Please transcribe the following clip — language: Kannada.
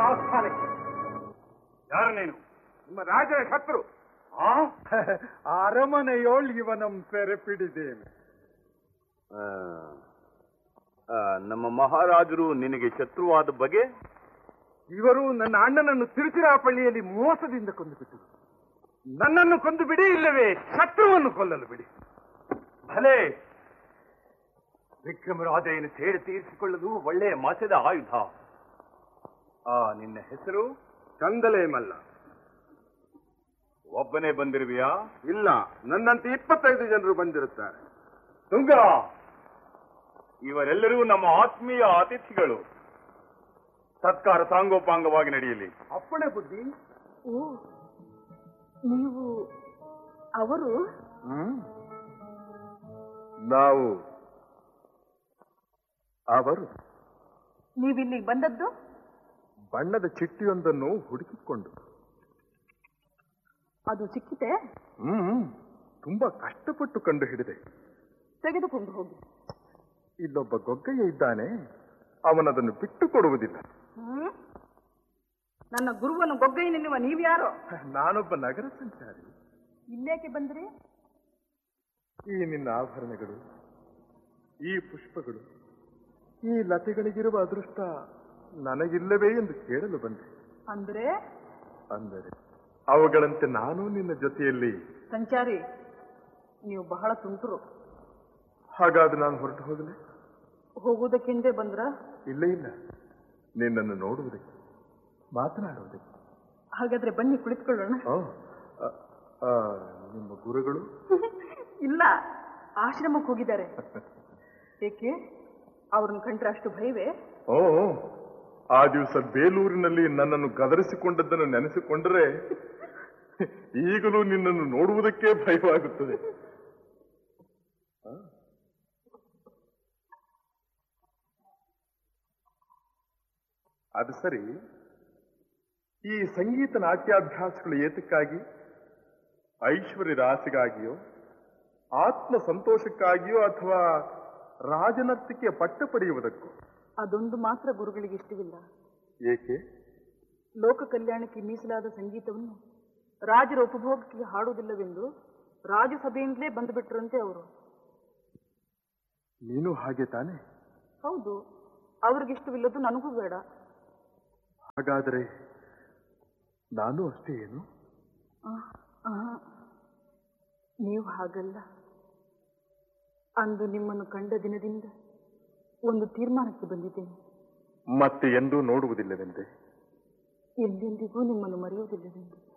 ಆಸ್ಥಾನಕ್ಕೆ. ಯಾರು ನೀನು? ನಿಮ್ಮ ರಾಜನ ಶತ್ರು. ಅರಮನೆಯೋಳ್ ಇವನಂ ಸೆರೆ ಪಿಡಿದೇನೆ. ನಮ್ಮ ಮಹಾರಾಜರು ನಿನಗೆ ಶತ್ರುವಾದ ಬಗೆ? ಇವರು ನನ್ನ ಅಣ್ಣನನ್ನು ತಿರುಚಿರಾಪಳ್ಳಿಯಲ್ಲಿ ಮೋಸದಿಂದ ಕೊಂದು ಬಿಟ್ಟರು. ನನ್ನನ್ನು ಕೊಂದು ಬಿಡಿ, ಇಲ್ಲವೇ ಶತ್ರುವನ್ನು ಕೊಲ್ಲಲು ಬಿಡಿ. ಭಲೆ, ವಿಕ್ರಮರಾಜೆಯನ್ನು ಸೇಡು ತೀರಿಸಿಕೊಳ್ಳಲು ಒಳ್ಳೆಯ ಮಾಸದ ಆಯುಧ. ನಿನ್ನ ಹೆಸರು? ಚಂದಲೇ ಮಲ್ಲ. ಒಬ್ಬನೇ ಬಂದಿರುವಿಯಾ? ಇಲ್ಲ, ನನ್ನಂತೆ 25 ಜನರು ಬಂದಿರುತ್ತಾರೆ. ತುಂಗ, ಇವರೆಲ್ಲರೂ ನಮ್ಮ ಆತ್ಮೀಯ ಅತಿಥಿಗಳು. ಸತ್ಕಾರ ಸಾಂಗೋಪಾಂಗವಾಗಿ ನಡೆಯಲಿ. ಅಪ್ಪಣೆ ಬುದ್ಧಿ. ಓ, ನೀವು ಅವರು? ನಾವು ಅವರು. ನೀವಿಲ್ಲಿಗೆ ಬಂದದ್ದು? ಬಣ್ಣದ ಚಿಟ್ಟಿಯೊಂದನ್ನು ಹುಡುಕಿಕೊಂಡು. ಅದು ಸಿಕ್ಕಿತೆ? ತುಂಬಾ ಕಷ್ಟಪಟ್ಟು ಕಂಡು ಹಿಡಿದೆ. ತೆಗೆದುಕೊಂಡು ಹೋಗಿ. ಇಲ್ಲೊಬ್ಬ ಗೊಗ್ಗಯ್ಯ ಇದ್ದಾನೆ, ಅವನದನ್ನು ಬಿಟ್ಟು ಕೊಡುವುದಿಲ್ಲ. ನನ್ನ ಗುರುವನ್ನು ಗೊಗ್ಗಯ್ಯನೆನ್ನುವ ನೀವ್ಯಾರೋ? ನಾನೊಬ್ಬ ನಗರ ಸಂಚಾರಿ. ಇಲ್ಲೇಕೆ ಬಂದ್ರಿ? ಈ ನಿನ್ನ ಆಭರಣಗಳು, ಈ ಪುಷ್ಪಗಳು, ಈ ಲತೆಗಳಿಗಿರುವ ಅದೃಷ್ಟ ನನಗಿಲ್ಲವೇ ಎಂದು ಕೇಳಲು ಬಂದೆ. ಅಂದರೆ ಅವುಗಳಂತೆ ನಾನು ನಿನ್ನ ಜೊತೆಯಲ್ಲಿ. ಸಂಚಾರಿ, ನೀವು ಬಹಳ ತುಂಟರು. ಹಾಗಾದ್ರೆ ನಾನು ಹೊರಟು ಹೋಗಲೇ? ಹೋಗುವುದಕ್ಕೆಂದೇ ಬಂದ್ರ? ಇಲ್ಲ ಇಲ್ಲ, ನಿನ್ನನ್ನು ನೋಡುವುದಕ್ಕೆ, ಮಾತನಾಡುವುದಕ್ಕೆ. ಹಾಗಾದ್ರೆ ಬನ್ನಿ, ಕುಳಿತುಕೊಳ್ಳೋಣ. ನಿಮ್ಮ ಗುರುಗಳು? ಇಲ್ಲ, ಆಶ್ರಮಕ್ಕೆ ಹೋಗಿದ್ದಾರೆ. ಏಕೆ? ಅವ್ರನ್ನ ಕಂಡ್ರೆ ಅಷ್ಟು ಭಯವೇ? ಆ ದಿವಸ ಬೇಲೂರಿನಲ್ಲಿ ನನ್ನನ್ನು ಗದರಿಸಿಕೊಂಡದ್ದನ್ನು ನೆನೆಸಿಕೊಂಡರೆ ಈಗಲೂ ನಿನ್ನನ್ನು ನೋಡುವುದಕ್ಕೆ ಭಯವಾಗುತ್ತದೆ. ಅದು ಸರಿ, ಈ ಸಂಗೀತ ನಾಟ್ಯಾಭ್ಯಾಸಗಳು ಏತಕ್ಕಾಗಿ? ಐಶ್ವರ್ಯ ರಾಶಿಗಾಗಿಯೋ, ಆತ್ಮ ಸಂತೋಷಕ್ಕಾಗಿಯೋ, ಅಥವಾ ರಾಜನರ್ತಿಕೆಯ ಪಟ್ಟ ಪಡೆಯುವುದಕ್ಕೂ? ಅದೊಂದು ಮಾತ್ರ ಗುರುಗಳಿಗೆ ಇಷ್ಟವಿಲ್ಲ. ಏಕೆ? ಲೋಕ ಕಲ್ಯಾಣಕ್ಕೆ ಮೀಸಲಾದ ಸಂಗೀತವನ್ನು ರಾಜರ ಉಪಭೋಗಕ್ಕೆ ಹಾಡುವುದಿಲ್ಲವೆಂದು ರಾಜಸಭೆಯಿಂದಲೇ ಬಂದು ಬಿಟ್ಟರಂತೆ ಅವರು. ನೀನು ಹಾಗೆ ತಾನೆ? ಹೌದು, ಅವ್ರಿಗಿಷ್ಟವಿಲ್ಲದು ನನಗೂ ಬೇಡ. ಹಾಗಾದರೆ ನಾನು ಅಷ್ಟೇ ಏನು? ನೀವು ಹಾಗಲ್ಲ. ಅಂದು ನಿಮ್ಮನ್ನು ಕಂಡ ದಿನದಿಂದ ಒಂದು ತೀರ್ಮಾನಕ್ಕೆ ಬಂದಿದ್ದೇನೆ. ಮತ್ತೆ ಎಂದೂ ನೋಡುವುದಿಲ್ಲವೆಂದೆ? ಎಂದೆಂದಿಗೂ ನಿಮ್ಮನ್ನು ಮರೆಯುವುದಿಲ್ಲವೆಂದು.